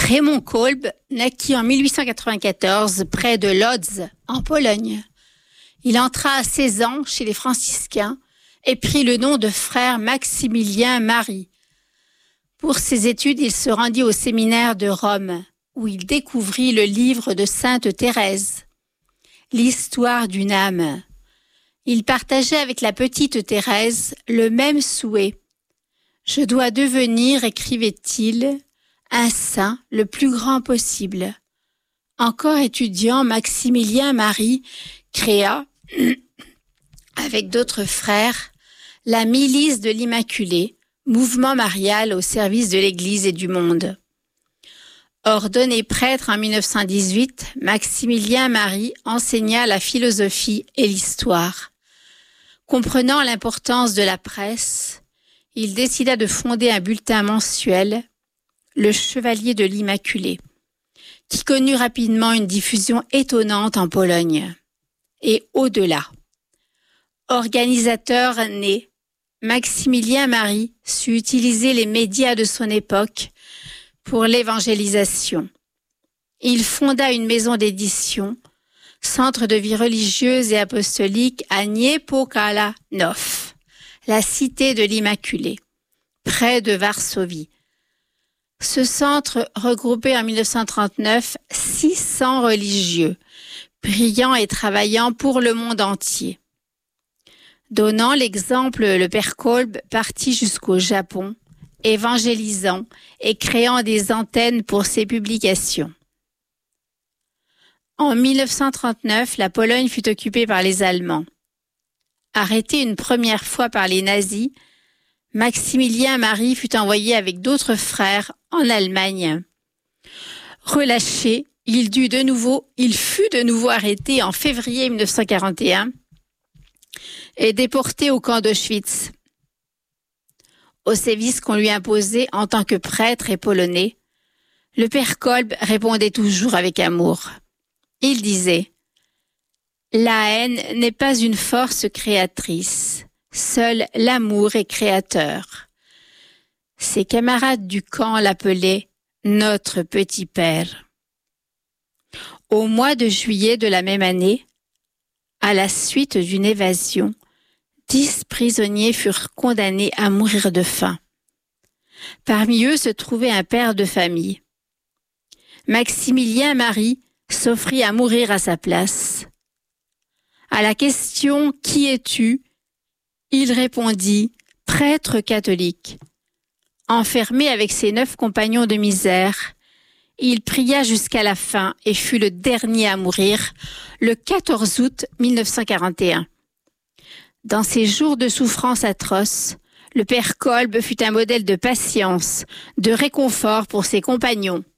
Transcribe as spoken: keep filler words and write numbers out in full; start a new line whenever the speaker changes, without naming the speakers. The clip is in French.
Raymond Kolb naquit en mille huit cent quatre-vingt-quatorze près de Lodz, en Pologne. Il entra à seize ans chez les franciscains et prit le nom de frère Maximilien Marie. Pour ses études, il se rendit au séminaire de Rome, où il découvrit le livre de Sainte Thérèse, l'histoire d'une âme. Il partageait avec la petite Thérèse le même souhait. « Je dois devenir, écrivait-il, un saint le plus grand possible. » Encore étudiant, Maximilien Marie créa, avec d'autres frères, la milice de l'Immaculée, mouvement marial au service de l'Église et du monde. Ordonné prêtre en mille neuf cent dix-huit, Maximilien Marie enseigna la philosophie et l'histoire. Comprenant l'importance de la presse, il décida de fonder un bulletin mensuel, le Chevalier de l'Immaculée, qui connut rapidement une diffusion étonnante en Pologne et au-delà. Organisateur né, Maximilien Marie sut utiliser les médias de son époque pour l'évangélisation. Il fonda une maison d'édition, centre de vie religieuse et apostolique à Niepokalanów, la cité de l'Immaculée, près de Varsovie. Ce centre regroupait en mille neuf cent trente-neuf six cents religieux, priant et travaillant pour le monde entier. Donnant l'exemple, le père Kolb partit jusqu'au Japon, évangélisant et créant des antennes pour ses publications. En mille neuf cent trente-neuf, la Pologne fut occupée par les Allemands. Arrêté une première fois par les nazis, Maximilien Marie fut envoyé avec d'autres frères en Allemagne. Relâché, il dut de nouveau, il fut de nouveau arrêté en février mille neuf cent quarante et un et déporté au camp d'Auschwitz. Aux sévices qu'on lui imposait en tant que prêtre et polonais, le père Kolb répondait toujours avec amour. Il disait « La haine n'est pas une force créatrice, seul l'amour est créateur. » Ses camarades du camp l'appelaient « notre petit père ». Au mois de juillet de la même année, à la suite d'une évasion, dix prisonniers furent condamnés à mourir de faim. Parmi eux se trouvait un père de famille. Maximilien Marie s'offrit à mourir à sa place. À la question « Qui es-tu ?», il répondit « Prêtre catholique ». Enfermé avec ses neuf compagnons de misère, il pria jusqu'à la fin et fut le dernier à mourir le quatorze août mille neuf cent quarante et un. Dans ces jours de souffrance atroce, le père Kolb fut un modèle de patience, de réconfort pour ses compagnons.